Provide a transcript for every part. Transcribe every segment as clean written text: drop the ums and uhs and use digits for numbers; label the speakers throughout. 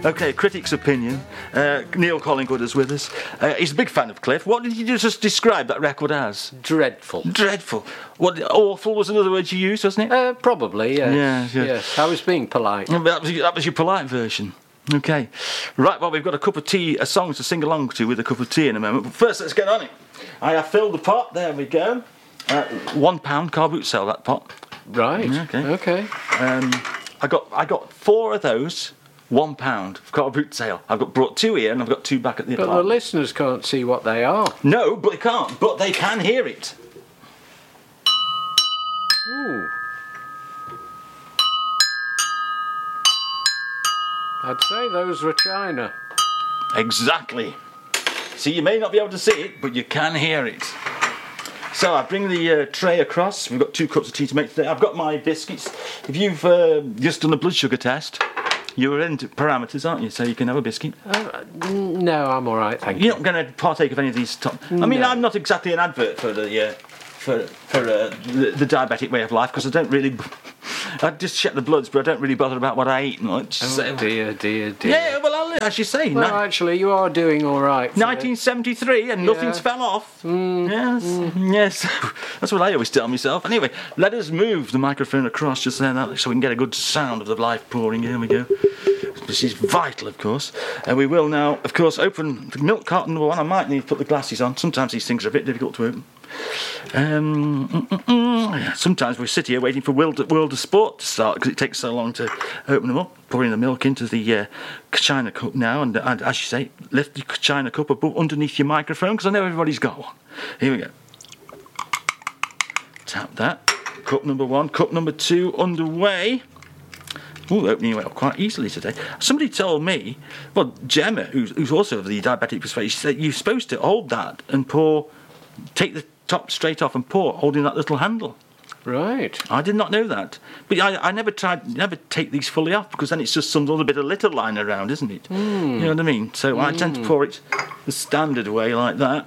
Speaker 1: Okay, critic's opinion. Neil Collingwood is with us. He's a big fan of Cliff. What did you just describe that record as?
Speaker 2: Dreadful.
Speaker 1: Dreadful. What? Awful was another word you used, wasn't it?
Speaker 2: Probably, yes. Yes, I was being polite.
Speaker 1: That was your polite version. Okay. Right, well, we've got a cup of tea, a song to sing along to with a cup of tea in a moment. But first, let's get on it. I have filled the pot. There we go. £1 car boot sale, that pot.
Speaker 2: Right. Okay.
Speaker 1: I got 4 of those. £1 car boot sale. I've brought 2 here and I've got 2 back at the
Speaker 2: apartment. But the listeners can't see what they are.
Speaker 1: No, but they can't. But they can hear it.
Speaker 2: Ooh. I'd say those were China.
Speaker 1: Exactly. See, you may not be able to see it, but you can hear it. So I bring the tray across. We've got 2 cups of tea to make today. I've got my biscuits. If you've just done a blood sugar test, you're into parameters, aren't you? So you can have a biscuit.
Speaker 2: No, I'm all right, thank you.
Speaker 1: You're not going to partake of any of these top... I mean, I'm not exactly an advert for the diabetic way of life, because I don't really... I just check the bloods, but I don't really bother about what I eat much.
Speaker 2: Oh, so. Dear.
Speaker 1: Yeah, well, as you say...
Speaker 2: Well, actually, you are doing all right.
Speaker 1: 1973 and nothing's fell off. Yes. That's what I always tell myself. Anyway, let us move the microphone across just there so we can get a good sound of the live pouring. Here we go. This is vital, of course. And we will now, of course, open the milk carton number 1. I might need to put the glasses on. Sometimes these things are a bit difficult to open. Sometimes we sit here waiting for World of Sport to start because it takes so long to open them up. Pouring the milk into the China cup now, and as you say, lift the China cup above underneath your microphone because I know everybody's got one. Here we go. Tap that. Cup number 1. Cup number 2 underway. Oh, opening it up quite easily today. Somebody told me, well, Gemma, who's also of the diabetic persuasion, she said you're supposed to hold that and pour, take the top straight off and pour, holding that little handle.
Speaker 2: Right.
Speaker 1: I did not know that. But I never take these fully off, because then it's just some other bit of litter lying around, isn't it? You know what I mean? So I tend to pour it the standard way like that.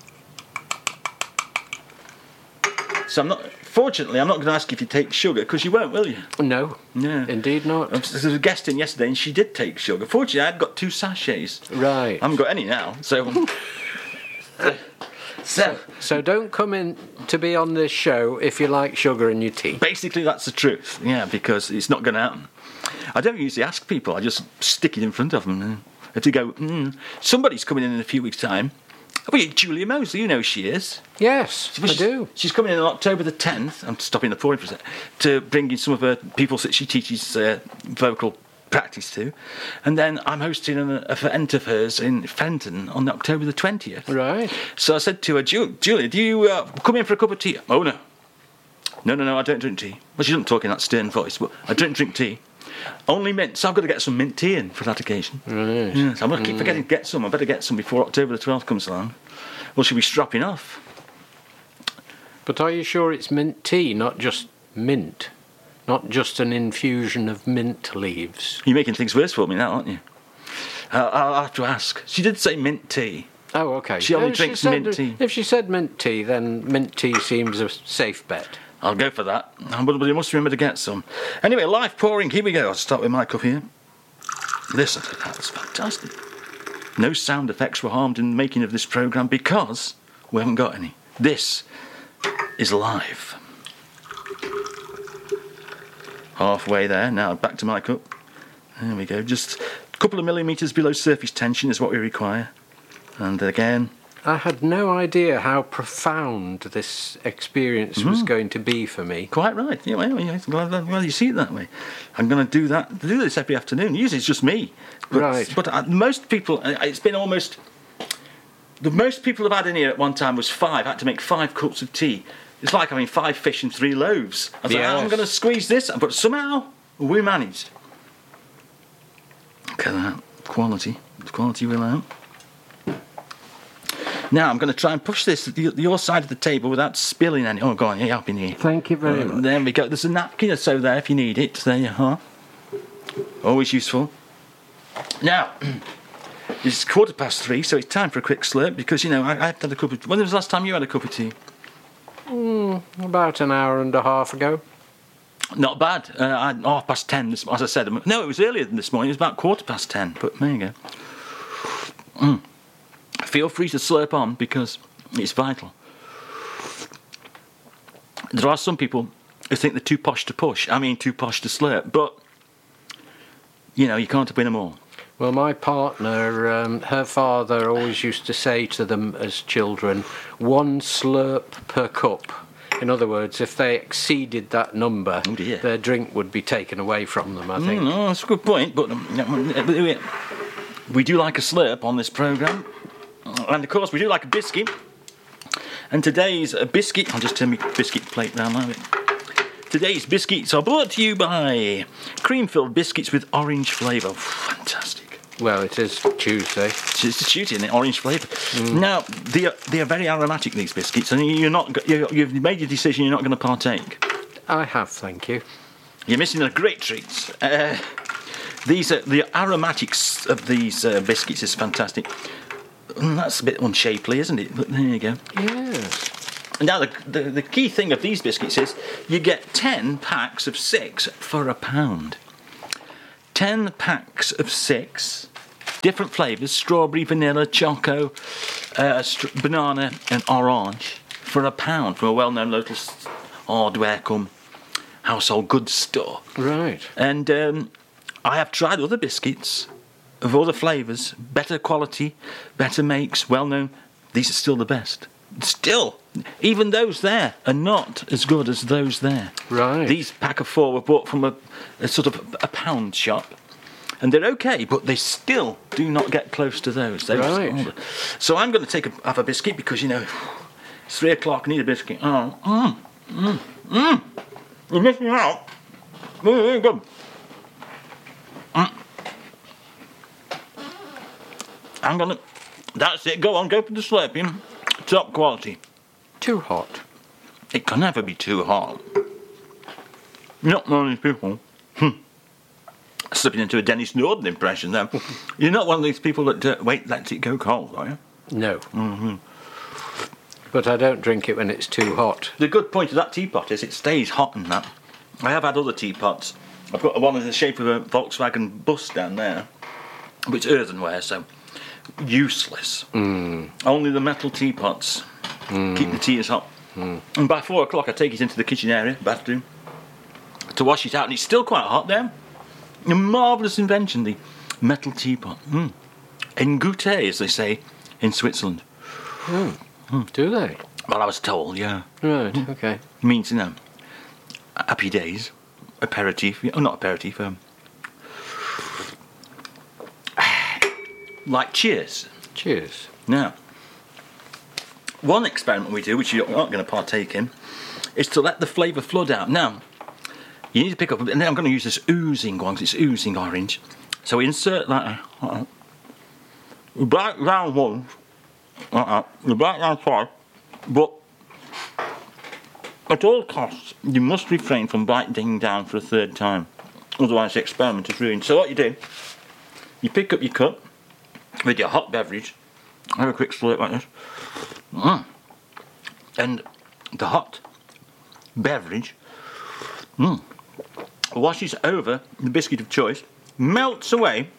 Speaker 1: So fortunately, I'm not going to ask if you take sugar, because you won't, will you?
Speaker 2: No. Yeah. Indeed not.
Speaker 1: There was a guest in yesterday and she did take sugar. Fortunately, I had got 2 sachets.
Speaker 2: Right.
Speaker 1: I haven't got any now, so...
Speaker 2: So don't come in to be on this show if you like sugar in your tea.
Speaker 1: Basically, that's the truth, yeah, because it's not going to happen. I don't usually ask people, I just stick it in front of them. If they go, somebody's coming in a few weeks' time. Well, Julia Mosley, you know who she is.
Speaker 2: Yes, I do.
Speaker 1: She's coming in on October the 10th. I'm stopping the pouring for a second. To bring in some of her people that she teaches vocal practice to. And then I'm hosting an event of hers in Fenton on October the 20th.
Speaker 2: Right.
Speaker 1: So I said to her, Julia, do you come in for a cup of tea? Oh, no. No, I don't drink tea. Well, she doesn't talk in that stern voice, but I don't drink tea. Only mint, so I've got to get some mint tea in for that occasion.
Speaker 2: Right.
Speaker 1: Yeah, so I'm going to keep forgetting to get some. I better get some before October the 12th comes along. Well, she'll be stropping off.
Speaker 2: But are you sure it's mint tea, not just mint? Not just an infusion of mint leaves?
Speaker 1: You're making things worse for me now, aren't you? I'll have to ask. She did say mint tea.
Speaker 2: Oh, OK.
Speaker 1: She only drinks mint tea.
Speaker 2: If she said mint tea, then mint tea seems a safe bet.
Speaker 1: I'll go for that. But you must remember to get some. Anyway, live pouring. Here we go. I'll start with my cup here. Listen, that's fantastic. No sound effects were harmed in the making of this programme because we haven't got any. This is live. Halfway there. Now back to my cup. There we go. Just a couple of millimetres below surface tension is what we require. And again...
Speaker 2: I had no idea how profound this experience was going to be for me.
Speaker 1: Quite right. Yeah, well, you see it that way. I'm going to do this every afternoon. Usually it's just me. But,
Speaker 2: right.
Speaker 1: But most people, it's been almost... The most people have had in here at one time was 5. I had to make 5 cups of tea. It's like having 5 fish and 3 loaves. I thought, I'm going to squeeze this, but somehow we managed. Look at that. Quality. The quality will out. Now, I'm going to try and push this to your side of the table without spilling any. Oh, go on, you're helping here.
Speaker 2: Thank you very much.
Speaker 1: There we go. There's a napkin or so there if you need it. There you are. Always useful. Now, it's 3:15, so it's time for a quick slurp because, I have to have a cup of tea. When was the last time you had a cup of tea?
Speaker 2: About an hour and a half ago.
Speaker 1: Not bad. 10:30 this. As I said, no, it was earlier than this morning. It was about 10:15. But there you go. Feel free to slurp on because it's vital. There are some people who think they're too posh to push. I mean, too posh to slurp. But you can't win them all.
Speaker 2: Well, my partner, her father always used to say to them as children, 1 slurp per cup. In other words, if they exceeded that number, their drink would be taken away from them, I think.
Speaker 1: No, that's a good point, but we do like a slurp on this programme. And, of course, we do like a biscuit. And today's biscuit... I'll just turn my biscuit plate round now. Today's biscuits are brought to you by cream-filled biscuits with orange flavour. Fantastic.
Speaker 2: Well, it is Tuesday.
Speaker 1: It's Tuesday, isn't it? Orange flavour. Now, they are very aromatic, these biscuits, and you've made your decision you're not going to partake.
Speaker 2: I have, thank you.
Speaker 1: You're missing a great treat. The aromatics of these biscuits is fantastic. That's a bit unshapely, isn't it? But there you go.
Speaker 2: Yes.
Speaker 1: Now, the key thing of these biscuits is you get 10 packs of 6 for £1. 10 packs of 6, different flavours, strawberry, vanilla, choco, banana and orange for £1 from a well-known local hardware cum household goods store.
Speaker 2: Right.
Speaker 1: And I have tried other biscuits of other flavours, better quality, better makes, well-known. These are still the best. Still, even those there are not as good as those there.
Speaker 2: Right.
Speaker 1: These pack of 4 were bought from a sort of a pound shop, and they're okay, but they still do not get close to those.
Speaker 2: Right.
Speaker 1: So I'm going to have a biscuit because it's 3 o'clock. I need a biscuit. You're missing out. Very good. That's it. Go on. Go for the slurping. Top quality.
Speaker 2: Too hot.
Speaker 1: It can never be too hot. Not one of these people. Slipping into a Dennis Norden impression there. You're not one of these people that lets it go cold, are you?
Speaker 2: No.
Speaker 1: Mm-hmm.
Speaker 2: But I don't drink it when it's too hot.
Speaker 1: The good point of that teapot is it stays hot and that. I have had other teapots. I've got one in the shape of a Volkswagen bus down there. But it's earthenware, so useless. Only the metal teapots keep the tea as hot. And by 4 o'clock I take it into the kitchen area, bathroom, to wash it out, and it's still quite hot there. A marvellous invention, the metal teapot. En goûter, as they say in Switzerland.
Speaker 2: Do they?
Speaker 1: Well, I was told, yeah.
Speaker 2: Right, okay.
Speaker 1: Means, happy days. Aperitif. Oh, not aperitif. Like cheers.
Speaker 2: Cheers.
Speaker 1: Now, one experiment we do, which you're not going to partake in, is to let the flavour flood out. Now, you need to pick up, and then I'm going to use this oozing one, because it's oozing orange. So we insert that. We bite down once, we bite down twice, but at all costs, you must refrain from biting down for a third time. Otherwise, the experiment is ruined. So what you do, you pick up your cup with your hot beverage, have a quick slurp like this, and the hot beverage washes over the biscuit of choice, melts away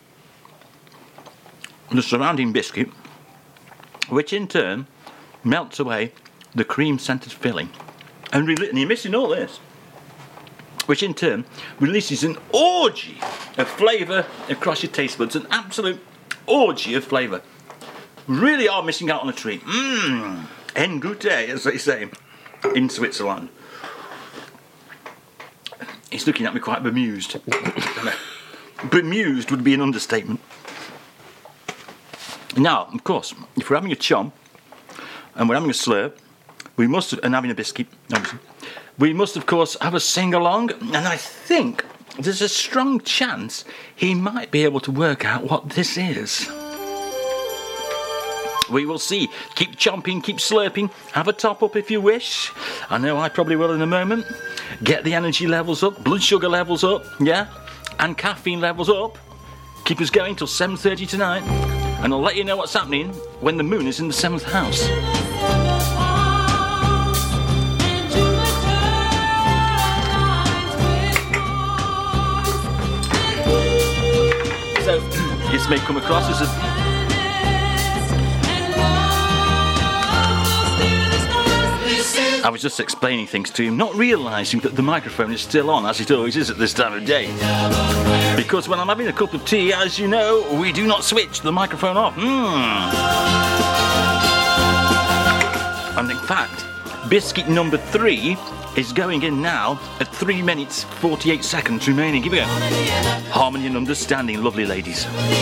Speaker 1: the surrounding biscuit, which in turn melts away the cream-scented filling. And you're missing all this, which in turn releases an orgy of flavour across your taste buds, an absolute orgy of flavour. Really are missing out on a treat. En goûter, as they say in Switzerland. He's looking at me quite bemused. Bemused would be an understatement. Now, of course, if we're having a chomp and we're having a slurp, and having a biscuit, obviously, we must, of course, have a sing-along, and I think there's a strong chance he might be able to work out what this is. We will see. Keep chomping, keep slurping, have a top-up if you wish. I know I probably will in a moment. Get the energy levels up, blood sugar levels up, yeah? And caffeine levels up. Keep us going till 7:30 tonight. And I'll let you know what's happening when the moon is in the 7th house. This may come across as a... I was just explaining things to him, not realising that the microphone is still on, as it always is at this time of day. Because when I'm having a cup of tea, as you know, we do not switch the microphone off. And in fact, biscuit number 3 is going in now at 3 minutes 48 seconds remaining. Give it a harmony and understanding, lovely ladies.